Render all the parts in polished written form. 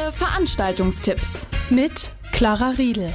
Toncoole Veranstaltungstipps mit Clara Riedel.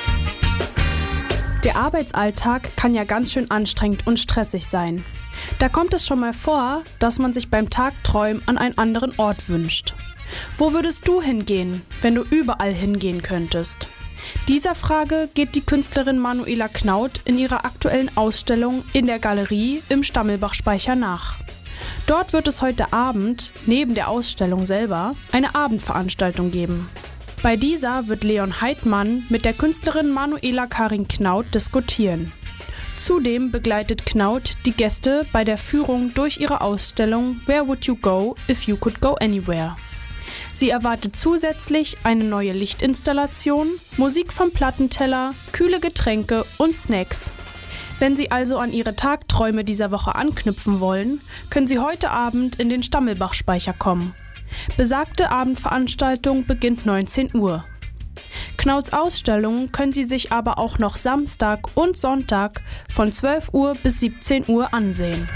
Der Arbeitsalltag kann ja ganz schön anstrengend und stressig sein. Da kommt es schon mal vor, dass man sich beim Tagträumen an einen anderen Ort wünscht. Wo würdest du hingehen, wenn du überall hingehen könntest? Dieser Frage geht die Künstlerin Manuela Knaut in ihrer aktuellen Ausstellung in der Galerie im Stammelbach-Speicher nach. Dort wird es heute Abend, neben der Ausstellung selber, eine Abendveranstaltung geben. Bei dieser wird Leon Heidmann mit der Künstlerin Manuela Karin Knaut diskutieren. Zudem begleitet Knaut die Gäste bei der Führung durch ihre Ausstellung Where Would You Go If You Could Go Anywhere? Sie erwartet zusätzlich eine neue Lichtinstallation, Musik vom Plattenteller, kühle Getränke und Snacks. Wenn Sie also an Ihre Tagträume dieser Woche anknüpfen wollen, können Sie heute Abend in den Stammelbach-Speicher kommen. Besagte Abendveranstaltung beginnt 19 Uhr. Knauts Ausstellungen können Sie sich aber auch noch Samstag und Sonntag von 12 Uhr bis 17 Uhr ansehen.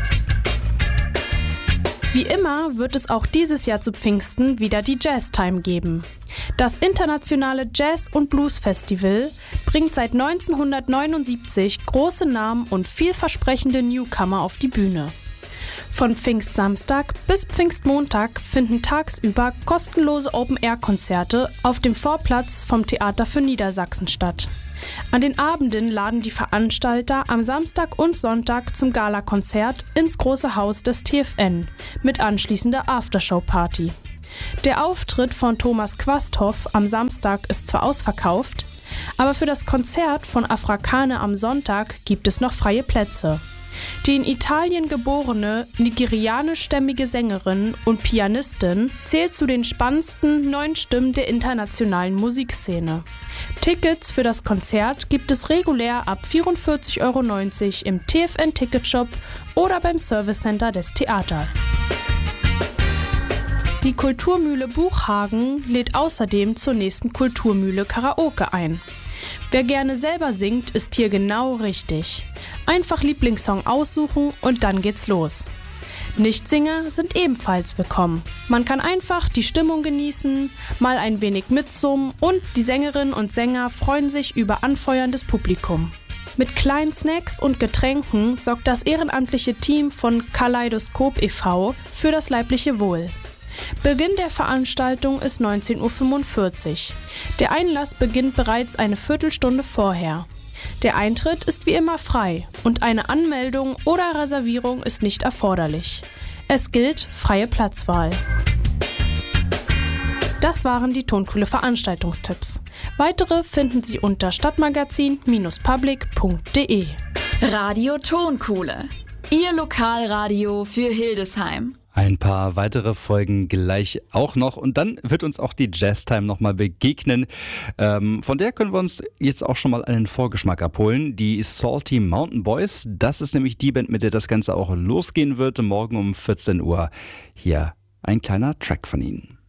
Wie immer wird es auch dieses Jahr zu Pfingsten wieder die Jazztime geben. Das internationale Jazz- und Blues-Festival bringt seit 1979 große Namen und vielversprechende Newcomer auf die Bühne. Von Pfingstsamstag bis Pfingstmontag finden tagsüber kostenlose Open-Air-Konzerte auf dem Vorplatz vom Theater für Niedersachsen statt. An den Abenden laden die Veranstalter am Samstag und Sonntag zum Galakonzert ins große Haus des TFN mit anschließender Aftershow-Party. Der Auftritt von Thomas Quasthoff am Samstag ist zwar ausverkauft, aber für das Konzert von Afrikaner am Sonntag gibt es noch freie Plätze. Die in Italien geborene nigerianischstämmige Sängerin und Pianistin zählt zu den spannendsten neuen Stimmen der internationalen Musikszene. Tickets für das Konzert gibt es regulär ab 44,90 € im TFN-Ticketshop oder beim Servicecenter des Theaters. Die Kulturmühle Buchhagen lädt außerdem zur nächsten Kulturmühle Karaoke ein. Wer gerne selber singt, ist hier genau richtig. Einfach Lieblingssong aussuchen und dann geht's los. Nichtsinger sind ebenfalls willkommen. Man kann einfach die Stimmung genießen, mal ein wenig mitsummen und die Sängerinnen und Sänger freuen sich über anfeuerndes Publikum. Mit kleinen Snacks und Getränken sorgt das ehrenamtliche Team von Kaleidoskop e.V. für das leibliche Wohl. Beginn der Veranstaltung ist 19:45 Uhr. Der Einlass beginnt bereits eine Viertelstunde vorher. Der Eintritt ist wie immer frei und eine Anmeldung oder Reservierung ist nicht erforderlich. Es gilt freie Platzwahl. Das waren die Toncoole Veranstaltungstipps. Weitere finden Sie unter stadtmagazin-public.de. Radio Toncoole, Ihr Lokalradio für Hildesheim. Ein paar weitere Folgen gleich auch noch und dann wird uns auch die Jazztime nochmal begegnen. Von der können wir uns jetzt auch schon mal einen Vorgeschmack abholen. Die Salty Mountain Boys, das ist nämlich die Band, mit der das Ganze auch losgehen wird, morgen um 14 Uhr. Hier ein kleiner Track von ihnen.